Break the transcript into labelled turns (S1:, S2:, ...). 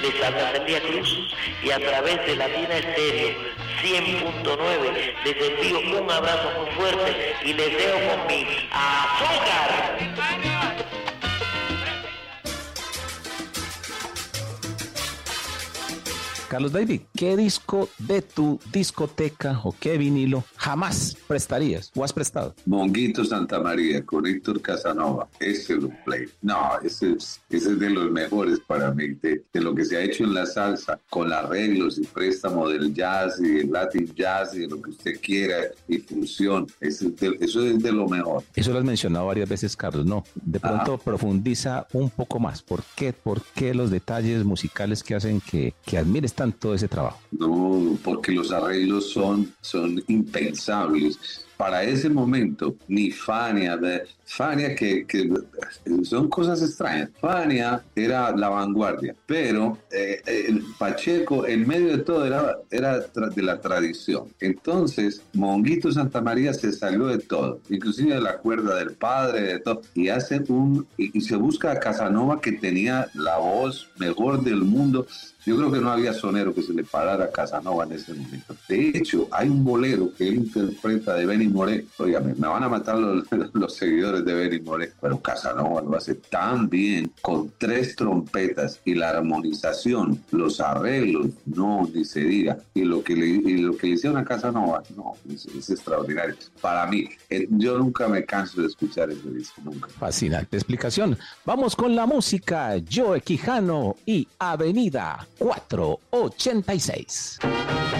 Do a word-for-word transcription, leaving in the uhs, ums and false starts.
S1: Les habla Celia Cruz y a través de Latina Estéreo cien punto nueve les envío un abrazo muy fuerte y les dejo con mi azúcar.
S2: Carlos David, ¿qué disco de tu discoteca o qué vinilo jamás prestarías o has prestado?
S3: Monguito Santa María con Héctor Casanova, ese lo play. No, ese es, ese es de los mejores para mí, de, de lo que se ha hecho en la salsa, con arreglos y préstamo del jazz y del Latin jazz y de lo que usted quiera y fusión. Ese es de, eso es de lo mejor.
S2: Eso lo has mencionado varias veces, Carlos, ¿no? De pronto Ajá. profundiza un poco más. ¿Por qué? ¿Por qué los detalles musicales que hacen que, que admires tanto ese trabajo?
S3: No, porque los arreglos son, son impensables. Para ese momento, ni Fania, Fania que, que son cosas extrañas. Fania era la vanguardia, pero eh, el Pacheco, en medio de todo, era, era de la tradición. Entonces, Monguito Santa María se salió de todo, inclusive de la cuerda del padre, de todo, y hace un, y, y se busca a Casanova, que tenía la voz mejor del mundo. Yo creo que no había sonero que se le parara a Casanova en ese momento. De hecho, hay un bolero que él interpreta de Benny Moré. Oiga, me, me van a matar los, los seguidores de Benny Moré, pero Casanova lo hace tan bien, con tres trompetas y la armonización, los arreglos, no, ni se diga. Y lo que le, y lo que le hicieron a Casanova, no, es, es extraordinario. Para mí, eh, yo nunca me canso de escuchar ese disco, nunca.
S2: Fascinante explicación. Vamos con la música. Joe Quijano y Avenida cuatrocientos ochenta y seis.